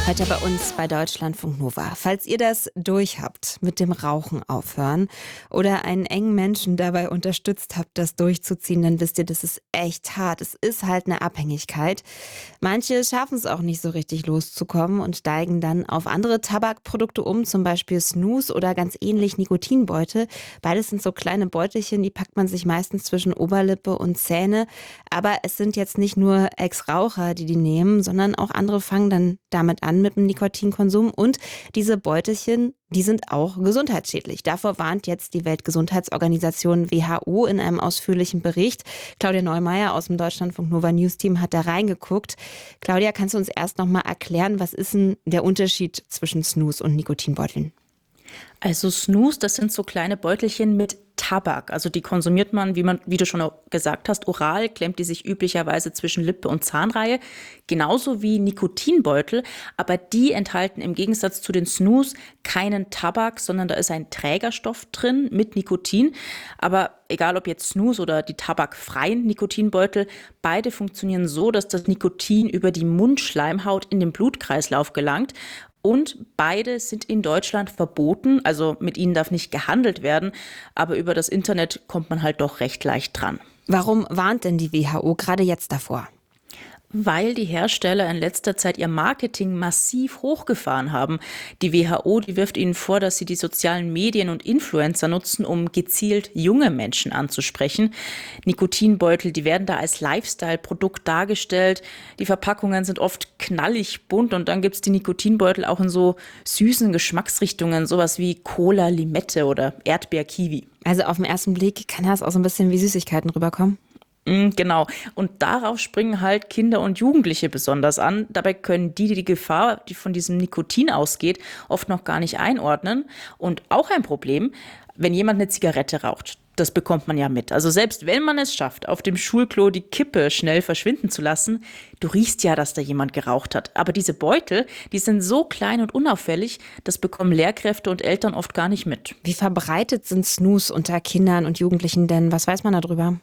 Heute bei uns bei Deutschlandfunk Nova. Falls ihr das durchhabt, mit dem Rauchen aufhören oder einen engen Menschen dabei unterstützt habt, das durchzuziehen, dann wisst ihr, das ist echt hart. Es ist halt eine Abhängigkeit. Manche schaffen es auch nicht so richtig loszukommen und steigen dann auf andere Tabakprodukte um, zum Beispiel Snus oder ganz ähnlich Nikotinbeutel. Beides sind so kleine Beutelchen, die packt man sich meistens zwischen Oberlippe und Zähne. Aber es sind jetzt nicht nur Ex-Raucher, die nehmen, sondern auch andere fangen dann damit an mit dem Nikotinkonsum. Und diese Beutelchen, die sind auch gesundheitsschädlich. Davor warnt jetzt die Weltgesundheitsorganisation WHO in einem ausführlichen Bericht. Claudia Neumeier aus dem Deutschlandfunk Nova News Team hat da reingeguckt. Claudia, kannst du uns erst noch mal erklären, was ist denn der Unterschied zwischen Snus und Nikotinbeuteln? Also Snus, das sind so kleine Beutelchen mit Tabak. Also die konsumiert man, wie du schon gesagt hast, oral, klemmt die sich üblicherweise zwischen Lippe und Zahnreihe. Genauso wie Nikotinbeutel, aber die enthalten im Gegensatz zu den Snus keinen Tabak, sondern da ist ein Trägerstoff drin mit Nikotin. Aber egal ob jetzt Snus oder die tabakfreien Nikotinbeutel, beide funktionieren so, dass das Nikotin über die Mundschleimhaut in den Blutkreislauf gelangt. Und beide sind in Deutschland verboten, also mit ihnen darf nicht gehandelt werden, aber über das Internet kommt man halt doch recht leicht dran. Warum warnt denn die WHO gerade jetzt davor? Weil die Hersteller in letzter Zeit ihr Marketing massiv hochgefahren haben. Die WHO, die wirft ihnen vor, dass sie die sozialen Medien und Influencer nutzen, um gezielt junge Menschen anzusprechen. Nikotinbeutel, die werden da als Lifestyle-Produkt dargestellt. Die Verpackungen sind oft knallig bunt und dann gibt's die Nikotinbeutel auch in so süßen Geschmacksrichtungen, sowas wie Cola, Limette oder Erdbeer-Kiwi. Also auf den ersten Blick kann das auch so ein bisschen wie Süßigkeiten rüberkommen. Genau. Und darauf springen halt Kinder und Jugendliche besonders an. Dabei können die Gefahr, die von diesem Nikotin ausgeht, oft noch gar nicht einordnen. Und auch ein Problem, wenn jemand eine Zigarette raucht. Das bekommt man ja mit. Also selbst wenn man es schafft, auf dem Schulklo die Kippe schnell verschwinden zu lassen, du riechst ja, dass da jemand geraucht hat. Aber diese Beutel, die sind so klein und unauffällig, das bekommen Lehrkräfte und Eltern oft gar nicht mit. Wie verbreitet sind Snus unter Kindern und Jugendlichen denn? Was weiß man darüber?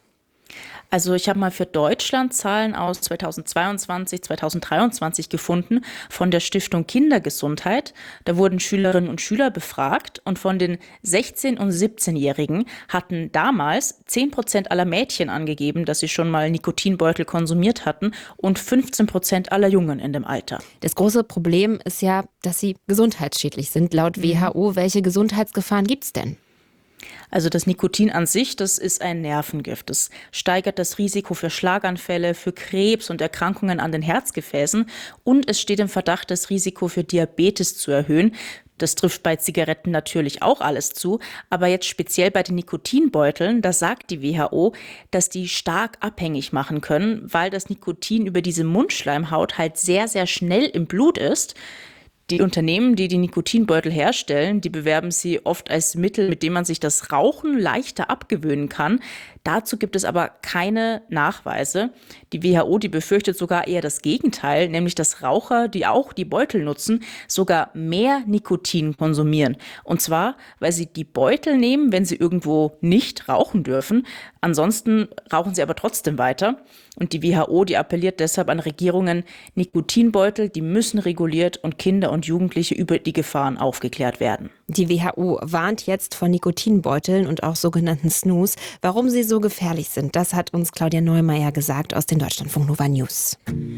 Also ich habe mal für Deutschland Zahlen aus 2022, 2023 gefunden von der Stiftung Kindergesundheit. Da wurden Schülerinnen und Schüler befragt und von den 16- und 17-Jährigen hatten damals 10% aller Mädchen angegeben, dass sie schon mal Nikotinbeutel konsumiert hatten und 15% aller Jungen in dem Alter. Das große Problem ist ja, dass sie gesundheitsschädlich sind. Laut WHO, welche Gesundheitsgefahren gibt es denn? Also das Nikotin an sich, das ist ein Nervengift. Das steigert das Risiko für Schlaganfälle, für Krebs und Erkrankungen an den Herzgefäßen. Und es steht im Verdacht, das Risiko für Diabetes zu erhöhen. Das trifft bei Zigaretten natürlich auch alles zu. Aber jetzt speziell bei den Nikotinbeuteln, da sagt die WHO, dass die stark abhängig machen können, weil das Nikotin über diese Mundschleimhaut halt sehr, sehr schnell im Blut ist. Die Unternehmen, die die Nikotinbeutel herstellen, die bewerben sie oft als Mittel, mit dem man sich das Rauchen leichter abgewöhnen kann. Dazu gibt es aber keine Nachweise. Die WHO, die befürchtet sogar eher das Gegenteil, nämlich dass Raucher, die auch die Beutel nutzen, sogar mehr Nikotin konsumieren. Und zwar, weil sie die Beutel nehmen, wenn sie irgendwo nicht rauchen dürfen. Ansonsten rauchen sie aber trotzdem weiter. Und die WHO, die appelliert deshalb an Regierungen, Nikotinbeutel, die müssen reguliert und Kinder und Jugendliche über die Gefahren aufgeklärt werden. Die WHO warnt jetzt vor Nikotinbeuteln und auch sogenannten Snus. Warum sie so gefährlich sind, das hat uns Claudia Neumeier gesagt aus den Deutschlandfunk Nova News.